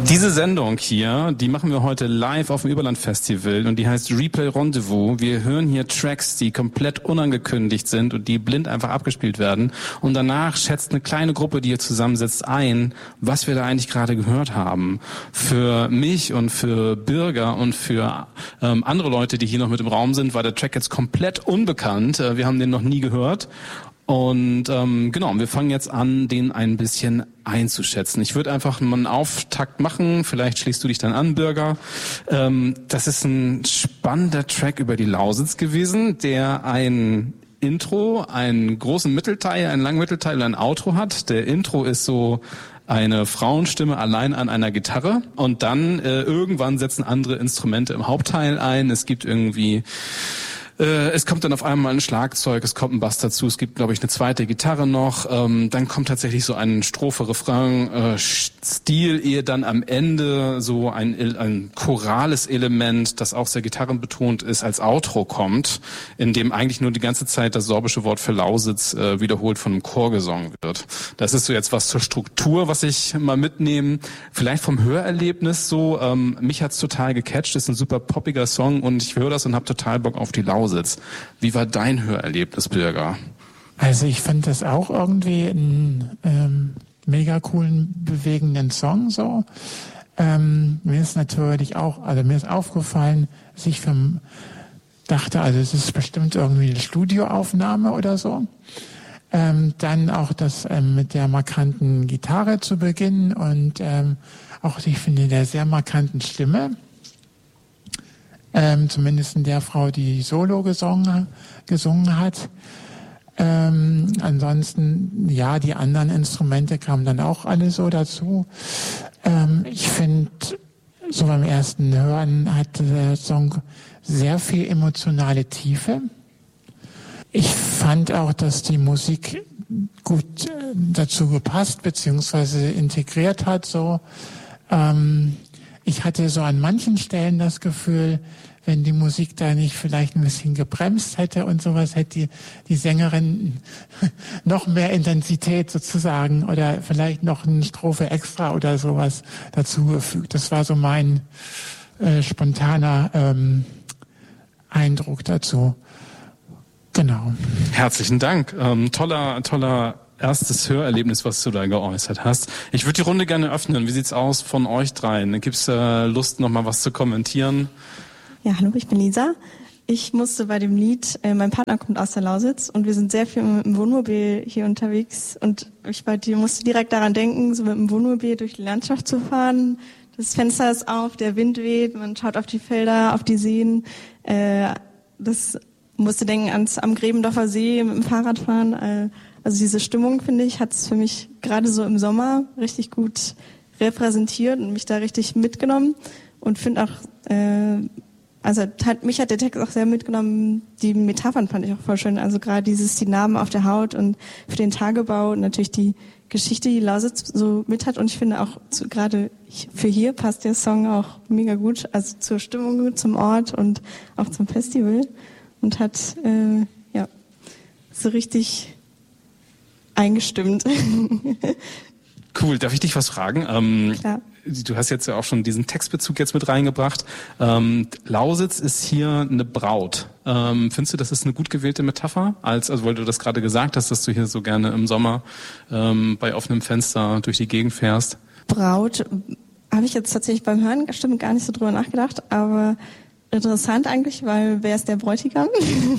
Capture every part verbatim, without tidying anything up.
Diese Sendung hier, die machen wir heute live auf dem Überland Festival und die heißt Replay Rendezvous. Wir hören hier Tracks, die komplett unangekündigt sind und die blind einfach abgespielt werden. Und danach schätzt eine kleine Gruppe, die hier zusammensitzt, ein, was wir da eigentlich gerade gehört haben. Für mich und für Bürger und für ähm, andere Leute, die hier noch mit im Raum sind, war der Track jetzt komplett unbekannt. Äh, wir haben den noch nie gehört. Und ähm, genau, wir fangen jetzt an, den ein bisschen einzuschätzen. Ich würde einfach mal einen Auftakt machen, vielleicht schließt du dich dann an, Bürger. Ähm, das ist ein spannender Track über die Lausitz gewesen, der ein Intro, einen großen Mittelteil, einen langen Mittelteil und ein Outro hat. Der Intro ist so eine Frauenstimme allein an einer Gitarre und dann äh, irgendwann setzen andere Instrumente im Hauptteil ein. Es gibt irgendwie Äh, es kommt dann auf einmal ein Schlagzeug, es kommt ein Bass dazu, es gibt, glaube ich, eine zweite Gitarre noch. Ähm, dann kommt tatsächlich so ein Strophe-Refrain-Stil, ehe dann am Ende so ein, ein chorales Element, das auch sehr gitarrenbetont ist, als Outro kommt, in dem eigentlich nur die ganze Zeit das sorbische Wort für Lausitz äh, wiederholt von einem Chor gesungen wird. Das ist so jetzt was zur Struktur, was ich mal mitnehme. Vielleicht vom Hörerlebnis so. Ähm, mich hat's total gecatcht, ist ein super poppiger Song und ich höre das und habe total Bock auf die Lausitz. Wie war dein Hörerlebnis, Bürger? Also ich fand das auch irgendwie einen ähm, mega coolen, bewegenden Song so. Ähm, mir ist natürlich auch, also mir ist aufgefallen, dass ich vom, dachte, also es ist bestimmt irgendwie eine Studioaufnahme oder so. Ähm, dann auch das ähm, mit der markanten Gitarre zu beginnen und ähm, auch, ich finde, der sehr markanten Stimme. Ähm, zumindest in der Frau, die Solo gesungen, gesungen hat. Ähm, ansonsten, ja, die anderen Instrumente kamen dann auch alle so dazu. Ähm, ich finde, so beim ersten Hören hat der Song sehr viel emotionale Tiefe. Ich fand auch, dass die Musik gut äh, dazu gepasst, beziehungsweise integriert hat, so. Ähm, Ich hatte so an manchen Stellen das Gefühl, wenn die Musik da nicht vielleicht ein bisschen gebremst hätte und sowas, hätte die, die Sängerin noch mehr Intensität sozusagen oder vielleicht noch eine Strophe extra oder sowas dazugefügt. Das war so mein äh, spontaner ähm, Eindruck dazu. Genau. Herzlichen Dank. Ähm, toller, toller erstes Hörerlebnis, was du da geäußert hast. Ich würde die Runde gerne öffnen. Wie sieht's aus von euch dreien? Gibt's äh, Lust, noch mal was zu kommentieren? Ja, hallo, ich bin Lisa. Ich musste bei dem Lied, äh, mein Partner kommt aus der Lausitz und wir sind sehr viel mit dem Wohnmobil hier unterwegs und ich bei dir musste direkt daran denken, so mit dem Wohnmobil durch die Landschaft zu fahren. Das Fenster ist auf, der Wind weht, man schaut auf die Felder, auf die Seen. Äh, das musste denken ans am Gräbendorfer See mit dem Fahrrad fahren. Äh, Also diese Stimmung, finde ich, hat es für mich gerade so im Sommer richtig gut repräsentiert und mich da richtig mitgenommen und finde auch, äh, also hat, mich hat der Text auch sehr mitgenommen, die Metaphern fand ich auch voll schön, also gerade dieses, die Narben auf der Haut und für den Tagebau und natürlich die Geschichte, die Lausitz so mit hat und ich finde auch zu, gerade für hier passt der Song auch mega gut, also zur Stimmung, zum Ort und auch zum Festival und hat, äh, ja, so richtig eingestimmt. Cool, darf ich dich was fragen? Ähm, Klar. Du hast jetzt ja auch schon diesen Textbezug jetzt mit reingebracht. Ähm, Lausitz ist hier eine Braut. Ähm, findest du, das ist eine gut gewählte Metapher? Als, also weil du das gerade gesagt hast, dass du hier so gerne im Sommer ähm, bei offenem Fenster durch die Gegend fährst. Braut habe ich jetzt tatsächlich beim Hören stimmt gar nicht so drüber nachgedacht, aber interessant eigentlich, weil wer ist der Bräutigam?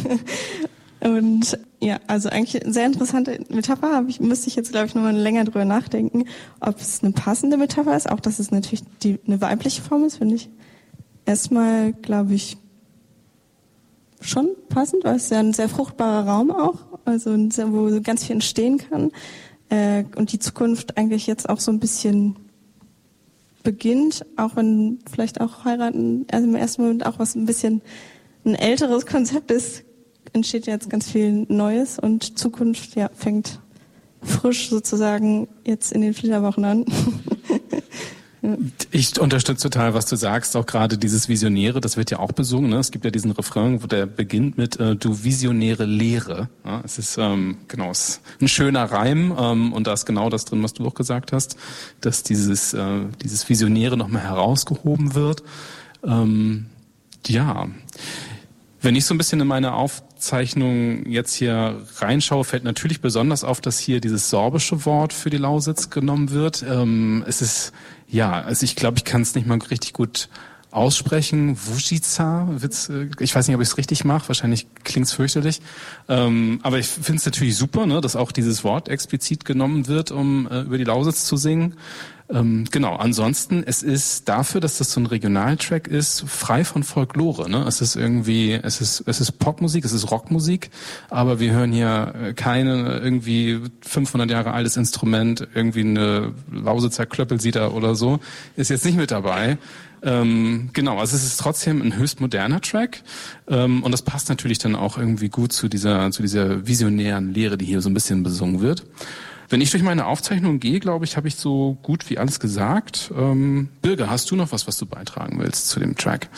Und ja, also eigentlich eine sehr interessante Metapher, habe ich, müsste ich jetzt, glaube ich, nochmal länger drüber nachdenken, ob es eine passende Metapher ist. Auch, dass es natürlich die, eine weibliche Form ist, finde ich erstmal, glaube ich, schon passend, weil es ja ein sehr fruchtbarer Raum auch, also ein sehr, wo ganz viel entstehen kann. Äh, und die Zukunft eigentlich jetzt auch so ein bisschen beginnt, auch wenn vielleicht auch heiraten, also im ersten Moment auch was ein bisschen ein älteres Konzept ist, entsteht jetzt ganz viel Neues und Zukunft ja, fängt frisch sozusagen jetzt in den Flitterwochen an. Ich unterstütze total, was du sagst, auch gerade dieses Visionäre, das wird ja auch besungen. Ne? Es gibt ja diesen Refrain, wo der beginnt mit äh, du visionäre Lehre. Ja, es ist ähm, genau, es ist ein schöner Reim ähm, und da ist genau das drin, was du auch gesagt hast, dass dieses äh, dieses Visionäre nochmal herausgehoben wird. Ähm, ja, wenn ich so ein bisschen in meine Aufzeichnung jetzt hier reinschaue, fällt natürlich besonders auf, dass hier dieses sorbische Wort für die Lausitz genommen wird. Ähm, es ist, ja, also ich glaube, ich kann es nicht mal richtig gut aussprechen. Wujica, ich weiß nicht, ob ich es richtig mache, wahrscheinlich klingt es fürchterlich. Ähm, aber ich finde es natürlich super, ne, dass auch dieses Wort explizit genommen wird, um äh, über die Lausitz zu singen. Ähm, genau, ansonsten, es ist dafür, dass das so ein Regionaltrack ist, frei von Folklore. Ne? Es ist irgendwie, es ist, es ist Popmusik, es ist Rockmusik, aber wir hören hier keine irgendwie fünfhundert Jahre altes Instrument, irgendwie eine Lausitzer Klöppelsieder oder so, ist jetzt nicht mit dabei. Ähm, genau, also es ist trotzdem ein höchst moderner Track ähm, und das passt natürlich dann auch irgendwie gut zu dieser, zu dieser visionären Lehre, die hier so ein bisschen besungen wird. Wenn ich durch meine Aufzeichnung gehe, glaube ich, habe ich so gut wie alles gesagt. Ähm, Birger, hast du noch was, was du beitragen willst zu dem Track?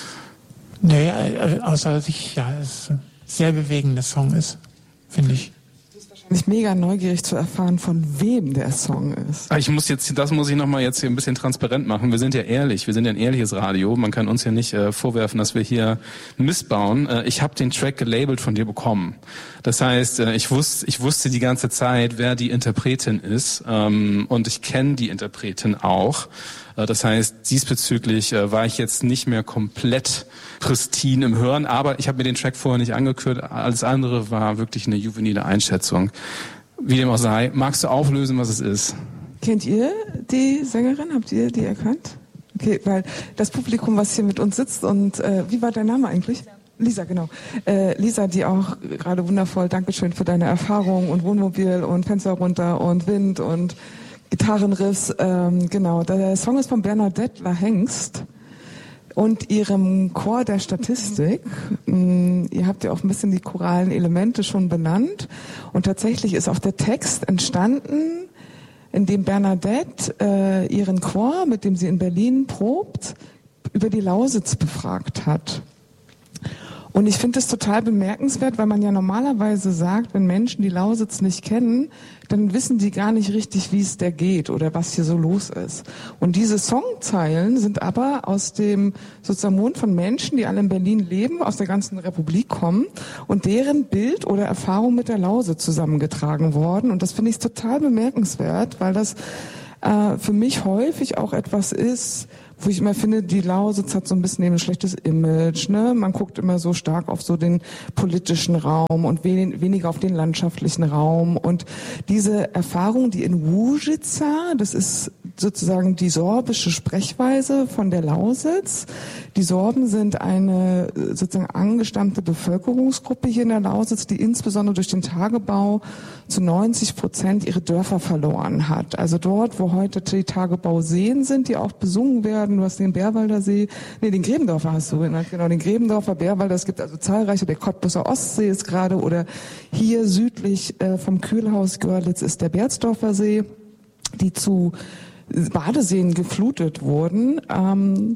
Nee, außer dass ich, ja, es ein sehr bewegender Song ist, finde ich. Ich bin mega neugierig zu erfahren, von wem der Song ist. Ich muss jetzt, das muss ich nochmal jetzt hier ein bisschen transparent machen. Wir sind ja ehrlich, wir sind ja ein ehrliches Radio. Man kann uns ja nicht äh, vorwerfen, dass wir hier missbauen. Äh, ich habe den Track gelabelt von dir bekommen. Das heißt, äh, ich wusste, ich wusste die ganze Zeit, wer die Interpretin ist, ähm, und ich kenne die Interpretin auch. Äh, das heißt, diesbezüglich äh, war ich jetzt nicht mehr komplett pristine im Hören, aber ich habe mir den Track vorher nicht angehört. Alles andere war wirklich eine juvenile Einschätzung. Wie dem auch sei, magst du auflösen, was es ist? Kennt ihr die Sängerin? Habt ihr die erkannt? Okay, weil das Publikum, was hier mit uns sitzt und äh, wie war dein Name eigentlich? Lisa, genau. Äh, Lisa, die auch gerade wundervoll, Dankeschön für deine Erfahrung und Wohnmobil und Fenster runter und Wind und Gitarrenriffs. Ähm, genau, der Song ist von Bernadette La Hengst und ihrem Chor der Statistik. Ihr habt ja auch ein bisschen die choralen Elemente schon benannt. Und tatsächlich ist auch der Text entstanden, in dem Bernadette äh, ihren Chor, mit dem sie in Berlin probt, über die Lausitz befragt hat. Und ich finde es total bemerkenswert, weil man ja normalerweise sagt, wenn Menschen die Lausitz nicht kennen, dann wissen die gar nicht richtig, wie es der geht oder was hier so los ist. Und diese Songzeilen sind aber aus dem sozusagen Mund von Menschen, die alle in Berlin leben, aus der ganzen Republik kommen und deren Bild oder Erfahrung mit der Lausitz zusammengetragen worden. Und das finde ich total bemerkenswert, weil das äh, für mich häufig auch etwas ist, wo ich immer finde, die Lausitz hat so ein bisschen eben ein schlechtes Image, ne? Man guckt immer so stark auf so den politischen Raum und wen, weniger auf den landschaftlichen Raum. Und diese Erfahrung, die in Wujica, das ist sozusagen die sorbische Sprechweise von der Lausitz. Die Sorben sind eine sozusagen angestammte Bevölkerungsgruppe hier in der Lausitz, die insbesondere durch den Tagebau zu neunzig Prozent ihre Dörfer verloren hat. Also dort, wo heute die Tagebauseen sind, die auch besungen werden. Du hast den Bärwalder See, nee, den Grebendorfer hast du genannt, genau, den Grebendorfer Bärwalder. Es gibt also zahlreiche, der Cottbuser Ostsee ist gerade, oder hier südlich äh, vom Kühlhaus Görlitz ist der Berzdorfer See, die zu Badeseen geflutet wurden. Ähm,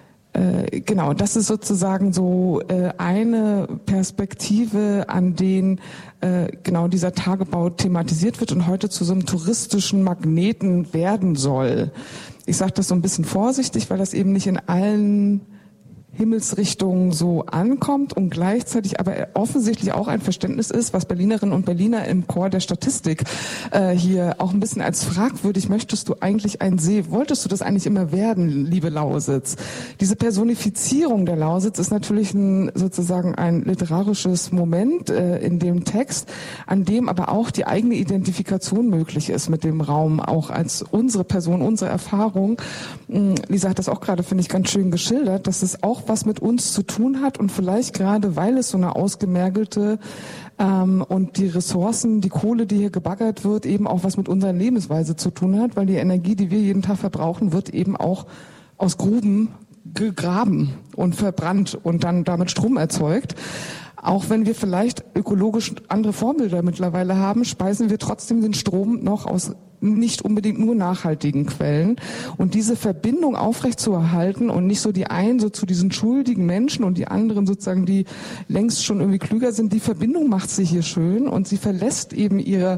äh, genau, das ist sozusagen so äh, eine Perspektive, an den äh, genau dieser Tagebau thematisiert wird und heute zu so einem touristischen Magneten werden soll. Ich sage das so ein bisschen vorsichtig, weil das eben nicht in allen Himmelsrichtungen so ankommt und gleichzeitig aber offensichtlich auch ein Verständnis ist, was Berlinerinnen und Berliner im Chor der Statistik äh, hier auch ein bisschen als fragwürdig, möchtest du eigentlich ein See, wolltest du das eigentlich immer werden, liebe Lausitz? Diese Personifizierung der Lausitz ist natürlich ein, sozusagen ein literarisches Moment äh, in dem Text, an dem aber auch die eigene Identifikation möglich ist mit dem Raum, auch als unsere Person, unsere Erfahrung. Lisa hat das auch gerade, finde ich, ganz schön geschildert, dass es auch was mit uns zu tun hat und vielleicht gerade, weil es so eine ausgemergelte ähm, und die Ressourcen, die Kohle, die hier gebaggert wird, eben auch was mit unserer Lebensweise zu tun hat, weil die Energie, die wir jeden Tag verbrauchen, wird eben auch aus Gruben gegraben und verbrannt und dann damit Strom erzeugt. auch wenn wir vielleicht ökologisch andere Vorbilder mittlerweile haben, speisen wir trotzdem den Strom noch aus nicht unbedingt nur nachhaltigen Quellen. Und diese Verbindung aufrechtzuerhalten und nicht so die einen so zu diesen schuldigen Menschen und die anderen sozusagen, die längst schon irgendwie klüger sind, die Verbindung macht sie hier schön und sie verlässt eben ihre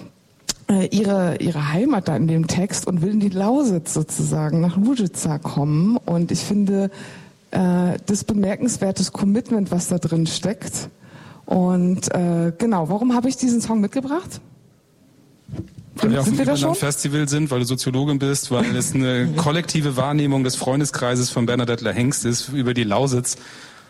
ihre ihre Heimat da in dem Text und will in die Lausitz sozusagen nach Łużyca kommen. Und ich finde äh, das bemerkenswertes Commitment, was da drin steckt. Und äh, genau, warum habe ich diesen Song mitgebracht? Weil wir auf dem Sind wir da schon? Überland-Festival sind, weil du Soziologin bist, weil es eine kollektive Wahrnehmung des Freundeskreises von Bernadette Lahengst ist über die Lausitz.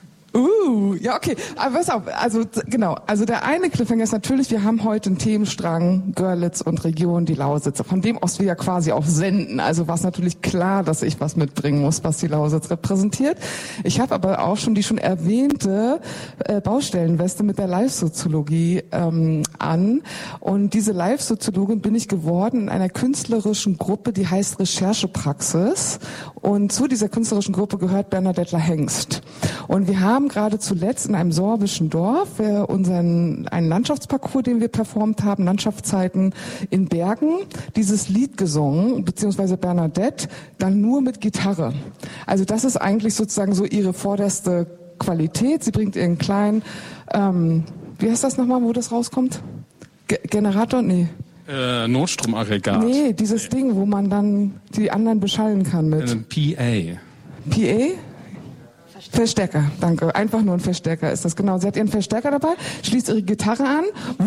Uh, ja, okay. Aber pass auf, also genau, also der eine Cliffhanger ist natürlich, wir haben heute einen Themenstrang, Görlitz und Region, die Lausitz, von dem aus wir ja quasi auch senden. Also war es natürlich klar, dass ich was mitbringen muss, was die Lausitz repräsentiert. Ich habe aber auch schon die schon erwähnte äh, Baustellenweste mit der Live-Soziologie ähm, an. Und diese Live-Soziologin bin ich geworden in einer künstlerischen Gruppe, die heißt Recherchepraxis. Und zu dieser künstlerischen Gruppe gehört Bernadette Lahengst. Und wir haben gerade zuletzt in einem sorbischen Dorf äh, unseren einen Landschaftsparcours, den wir performt haben, Landschaftszeiten in Bergen, dieses Lied gesungen, beziehungsweise Bernadette, dann nur mit Gitarre. Also das ist eigentlich sozusagen so ihre vorderste Qualität. Sie bringt ihren kleinen, ähm, wie heißt das nochmal, wo das rauskommt? Ge- Generator? Nee. Äh, Notstromaggregat. Nee, dieses Ding, wo man dann die anderen beschallen kann mit. Äh, P A. P A? Verstärker, danke. Einfach nur ein Verstärker ist das, genau. Sie hat ihren Verstärker dabei, schließt ihre Gitarre an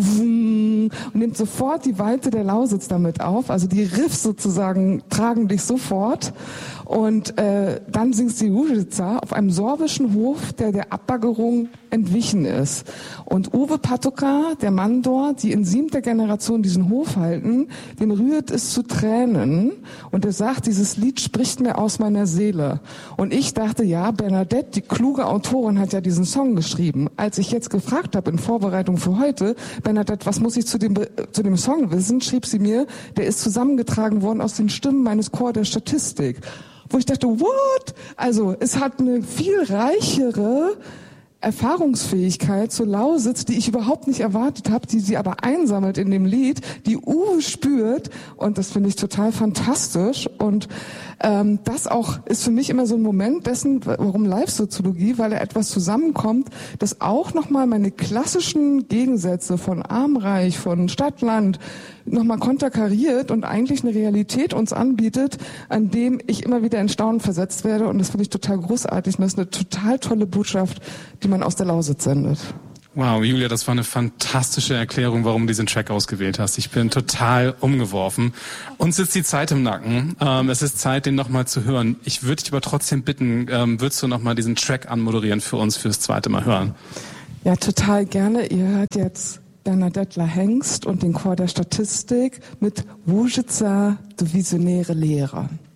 und nimmt sofort die Weite der Lausitz damit auf. Also die Riffs sozusagen tragen dich sofort. Und äh, dann singt sie Łużyca auf einem sorbischen Hof, der der Abbaggerung entwichen ist. Und Uwe Patoka, der Mann dort, die in siebter Generation diesen Hof halten, den rührt es zu Tränen. Und er sagt, dieses Lied spricht mir aus meiner Seele. Und ich dachte, ja, Bernadette, die kluge Autorin, hat ja diesen Song geschrieben. Als ich jetzt gefragt habe in Vorbereitung für heute, Bernadette, was muss ich zu dem, zu dem Song wissen, schrieb sie mir, der ist zusammengetragen worden aus den Stimmen meines Chor der Statistik. Wo ich dachte, what? Also es hat eine viel reichere Erfahrungsfähigkeit zur Lausitz, die ich überhaupt nicht erwartet habe, die sie aber einsammelt in dem Lied, die Uwe spürt, und das finde ich total fantastisch. Und ähm, das auch ist für mich immer so ein Moment dessen, warum Live-Soziologie, weil da etwas zusammenkommt, das auch nochmal meine klassischen Gegensätze von Arm-Reich, von Stadt-Land nochmal konterkariert und eigentlich eine Realität uns anbietet, an dem ich immer wieder in Staunen versetzt werde. Und das finde ich total großartig. Und das ist eine total tolle Botschaft, die man aus der Lausitz sendet. Wow, Julia, das war eine fantastische Erklärung, warum du diesen Track ausgewählt hast. Ich bin total umgeworfen. Uns sitzt die Zeit im Nacken. Ähm, es ist Zeit, den nochmal zu hören. Ich würde dich aber trotzdem bitten, ähm, würdest du nochmal diesen Track anmoderieren für uns fürs zweite Mal hören? Ja, total gerne. Ihr hört jetzt Bernadette Lahengst und den Chor der Statistik mit Łużyca, du visionäre Lehre.